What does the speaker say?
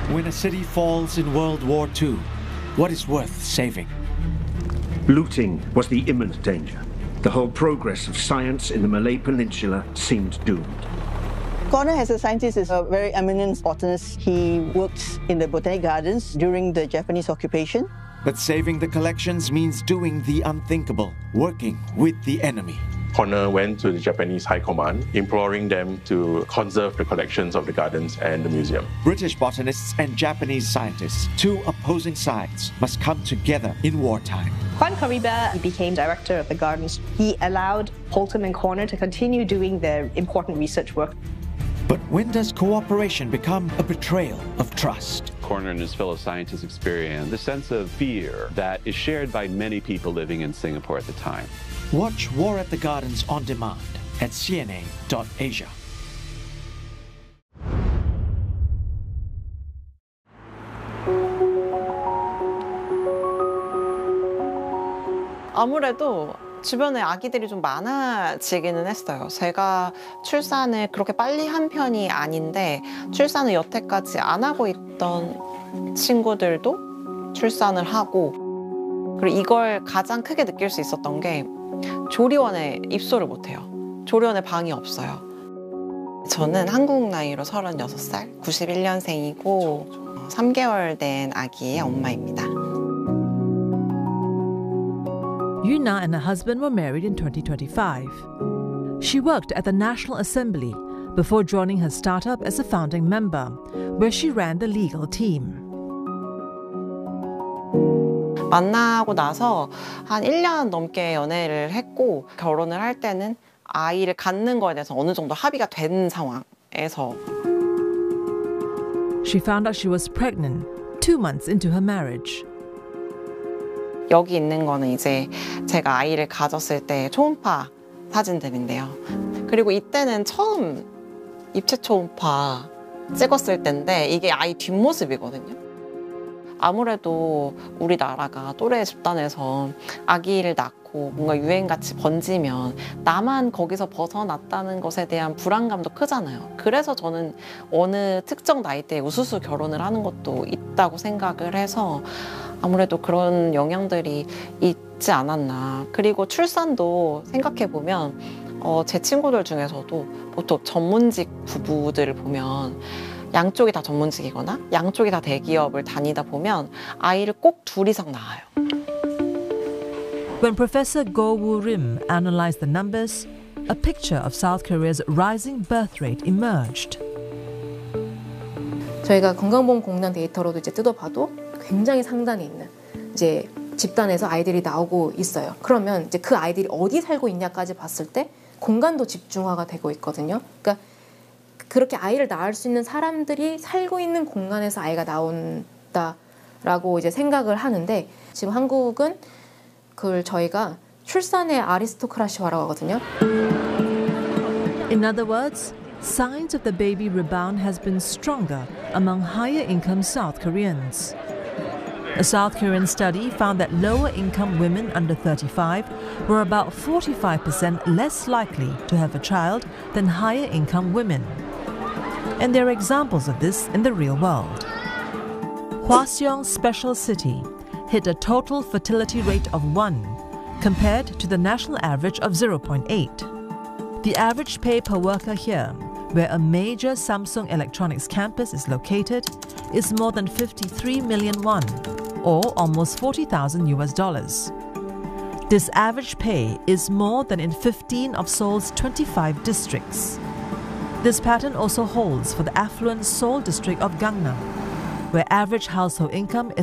When a city falls in World War II, what is worth saving? Looting was the imminent danger. The whole progress of science in the Malay Peninsula seemed doomed. Connor, as a scientist, is a very eminent botanist. He worked in the Botanic Gardens during the Japanese occupation. But saving the collections means doing the unthinkable, working with the enemy. Connor went to the Japanese High Command, imploring them to conserve the collections of the gardens and the museum. British botanists and Japanese scientists, two opposing sides, must come together in wartime. Juan Caribe became director of the gardens. He allowed Holtham and Connor to continue doing their important research work. But when does cooperation become a betrayal of trust? Connor and his fellow scientists experienced the sense of fear that is shared by many people living in Singapore at the time. Watch War at the Gardens on demand at cna.asia. 아무래도 주변에 아기들이 좀 많아지기는 했어요. 제가 출산을 그렇게 빨리 한 편이 아닌데 출산을 여태까지 안 하고 있던 친구들도 출산을 하고, 그리고 이걸 가장 크게 느낄 수 있었던 게 조리원에 입소를 못해요. 조리원에 방이 없어요. 저는 한국 나이로 36살, 91년생이고 3개월 된 아기의 엄마입니다. Yuna and her husband were married in 2025. She worked at the National Assembly before joining her startup as a founding member, where she ran the legal team. 만나고 나서 한 1년 넘게 연애를 했고, 결혼을 할 때는 아이를 갖는 거에 대해서 어느 정도 합의가 된 상황에서 She found out she was pregnant 2 months into her marriage. 여기 있는 거는 이제 제가 아이를 가졌을 때 초음파 사진들인데요. 그리고 이때는 처음 입체 초음파 찍었을 때인데 이게 아이 뒷모습이거든요. 아무래도 우리나라가 또래 집단에서 아기를 낳고 뭔가 유행같이 번지면 나만 거기서 벗어났다는 것에 대한 불안감도 크잖아요. 그래서 저는 어느 특정 나이대에 우수수 결혼을 하는 것도 있다고 생각을 해서 아무래도 그런 영향들이 있지 않았나. 그리고 출산도 생각해보면 제 친구들 중에서도 보통 전문직 부부들을 보면 양쪽이 다 전문직이거나 양쪽이 다 대기업을 다니다 보면 아이를 꼭 둘 이상 낳아요. When Professor Goh Woo-rim analyzed the numbers, a picture of South Korea's rising birth rate emerged. 저희가 건강보험공단 데이터로도 이제 뜯어봐도 굉장히 상단에 있는 이제 집단에서 아이들이 나오고 있어요. 그러면 이제 그 아이들이 어디 살고 있냐까지 봤을 때 공간도 집중화가 되고 있거든요. 그러니까 그렇게 아이를 낳을 수 있는 사람들이 살고 있는 공간에서 아이가 나온다라고 이제 생각을 하는데, 지금 한국은 그걸 저희가 출산의 아리스토크라시화라고 하거든요. In other words, signs of the baby rebound has been stronger among higher income South Koreans. A South Korean study found that lower income women under 35 were about 45% less likely to have a child than higher income women. And there are examples of this in the real world. Hwaseong Special City hit a total fertility rate of 1 compared to the national average of 0.8. The average pay per worker here, where a major Samsung Electronics campus is located, is more than 53 million won, or almost $40,000. This average pay is more than in 15 of Seoul's 25 districts. This pattern also holds for the affluent Seoul district of Gangnam, where average household income is